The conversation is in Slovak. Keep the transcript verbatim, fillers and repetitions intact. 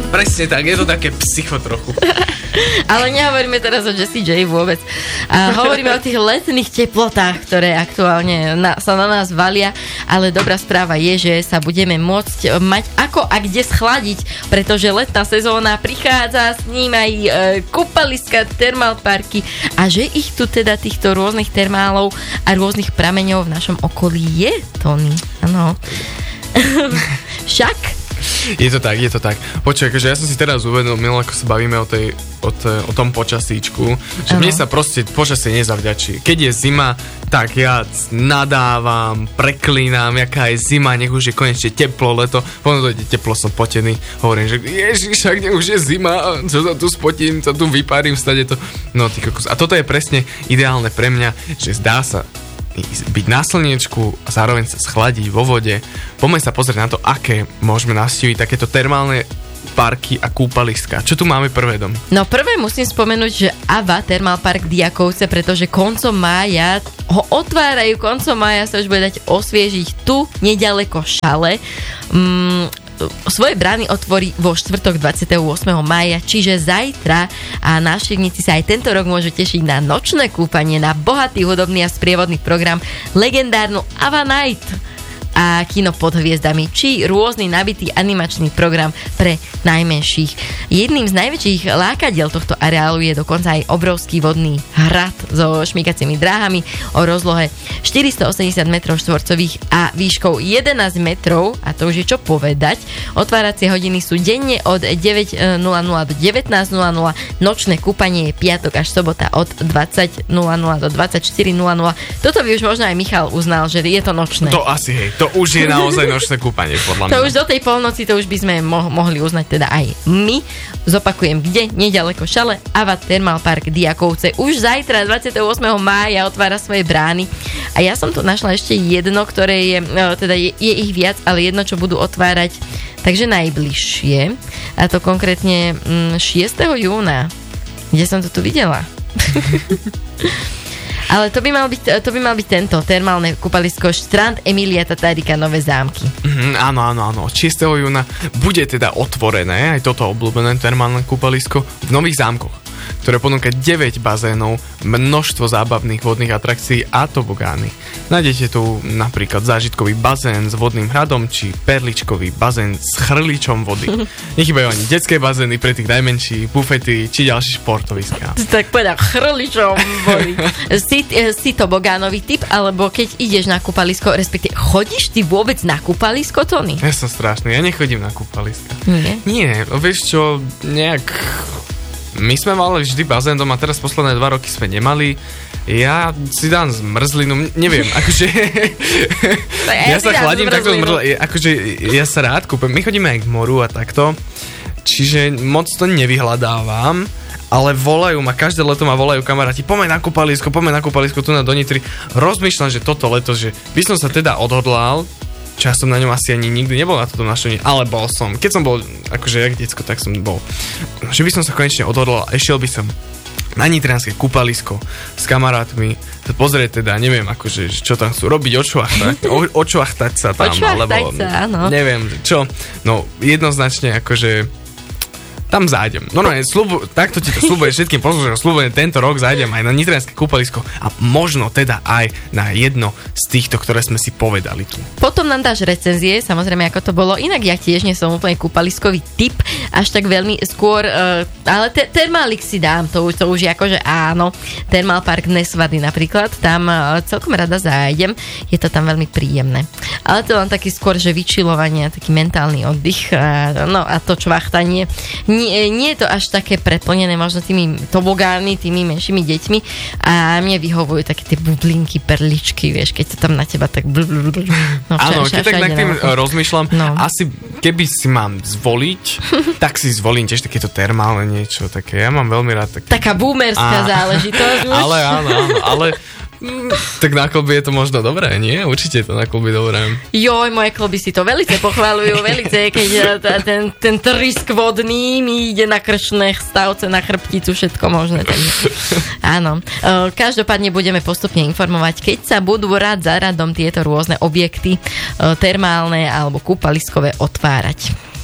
presne tak, je to také psycho trochu. Ale nehovoríme teraz o Jessie J vôbec. A hovoríme o tých letných teplotách, ktoré aktuálne na, sa na nás valia, ale dobrá správa je, že sa budeme môcť mať ako a kde schladiť, pretože letná sezóna prichádza, s ním aj e, kúpaliska, termálparky a že ich tu teda týchto rôznych termálov a rôznych prameňov v našom okolí je, Tony. Áno. Však Je to tak, je to tak. Počuj, akože ja som si teraz uvedomil, ako sa bavíme o, tej, o, tej, o tom počasíčku, že ano. Mne sa proste počasie nezavďačí. Keď je zima, tak ja nadávam, preklínam, jaká je zima, nech už je konečne teplo, leto. Potom to je teplo, som potený. Hovorím, že ježiš, ak nech už je zima, čo sa tu spotím, sa tu vypárim, stade to. No ty kokos. A toto je presne ideálne pre mňa, že zdá sa byť na slniečku a zároveň sa schladiť vo vode. Poďme sa pozrieť na to, aké môžeme navštíviť takéto termálne parky a kúpaliska. Čo tu máme prvé, Dom? No prvé musím spomenúť, že Ava Thermal Park Diakovce, pretože koncom mája ho otvárajú, koncom mája sa už bude dať osviežiť tu, nedaleko Šale. Mm, svoje brány otvorí vo štvrtok dvadsiateho ôsmeho mája, čiže zajtra, a návštevníci sa aj tento rok môžu tešiť na nočné kúpanie, na bohatý hudobný a sprievodný program, legendárnu Ava Night a kino pod hviezdami, či rôzny nabitý animačný program pre najmenších. Jedným z najväčších lákadiel tohto areálu je dokonca aj obrovský vodný hrad so šmykacími dráhami o rozlohe štyristoosemdesiat metrov štvorcových a výškou jedenásť metrov, a to už je čo povedať. Otváracie hodiny sú denne od deväť nula nula do devätnásť nula nula, nočné kúpanie je piatok až sobota od dvadsať nula nula do dvadsaťštyri nula nula. Toto by už možno aj Michal uznal, že je to nočné. To asi, hej, to už je naozaj nočné kúpanie, podľa mňa. To už do tej polnoci, to už by sme mo- mohli uznať teda aj my. Zopakujem, kde? Nedaleko Šale, Ava Thermal Park Diakovce. Už zajtra, dvadsiateho ôsmeho mája, otvára svoje brány. A ja som tu našla ešte jedno, ktoré je, teda je, je ich viac, ale jedno, čo budú otvárať takže najbližšie. A to konkrétne šiesteho júna. Kde som to tu videla? Ale to by mal byť, to by mal byť tento termálne kúpalisko Strand Emilia Tatárika Nové Zámky. Mm, áno, áno, áno. šiesteho júna bude teda otvorené aj toto obľúbené termálne kúpalisko v Nových Zámkoch, ktoré ponúka deväť bazénov, množstvo zábavných vodných atrakcií a tobogány. Nájdete tu napríklad zážitkový bazén s vodným hradom či perličkový bazén s chrličom vody. Nechybajú ani detské bazény pre tých najmenších, bufety či ďalšie športoviská. Tak povedal, chrličom vody. Si, si tobogánový typ, alebo keď ideš na kúpalisko, respektíve chodíš ty vôbec na kúpalisko, Tony? Ja som strašný, ja nechodím na kúpaliska. Nie? Nie, vieš čo, nejak... My sme mali vždy bazén doma, teraz posledné dva roky sme nemali. Ja si dám zmrzlinu, neviem, akože... ja, ja sa chladím takto zmrzlinu. Akože ja sa rád kúpem. My chodíme aj k moru a takto, čiže moc to nevyhľadávam, ale volajú ma, každé leto ma volajú kamaráti, poďme na kúpalisko, poďme na kúpalisko tu na do Nitry. Rozmýšľam, že toto leto, že by som sa teda odhodlal, čo ja som na ňom asi ani nikdy nebol na toto našení, ale bol som. Keď som bol, akože jak decko, tak som bol. Že by som sa konečne odhodlal a išiel by som na nitranské kúpalisko s kamarátmi, pozrieť teda, neviem, akože, čo tam chcú robiť, očvachtať, o, očvachtať sa tam, alebo sa, áno. Neviem, čo. No, jednoznačne, akože tam zájdem. No no, slubu, takto ti to slúbujem všetkým poslucháčom, slúbujem, tento rok zájdem aj na nitranské kúpalisko a možno teda aj na jedno z týchto, ktoré sme si povedali tu. Potom nám dáš recenzie, samozrejme, ako to bolo. Inak ja tiež nie som úplne kúpaliskový typ, až tak veľmi skôr, uh, ale te- termálik si dám, to, to už je akože áno. Thermal Park Nesvady napríklad, tam uh, celkom rada zájdem, je to tam veľmi príjemné. Ale to len taký skôr, že vyčilovanie, taký mentálny oddych, uh, no a to čvachtanie. Nie, nie je to až také preplnené možno tými tobogánmi, tými menšími deťmi a mne vyhovujú také tie bublinky, perličky, vieš, keď to tam na teba tak bl, bl, bl, no, áno, keď tak nad tým rozmýšľam, no. Asi keby si mám zvoliť, tak si zvolím tiež takéto termálne niečo, také, ja mám veľmi rád také. Taká boomerská záležitosť. Ale áno, áno, ale Mm, tak na klby je to možno dobré, nie? Určite je to na klby dobré. Joj, moje klby si to velice pochvaľujú, velice, keď ten, ten trysk vodný mi ide na krčné stavce, na chrbticu, všetko možné. Tak. Áno. Každopádne budeme postupne informovať, keď sa budú rád za radom tieto rôzne objekty termálne alebo kúpaliskové otvárať.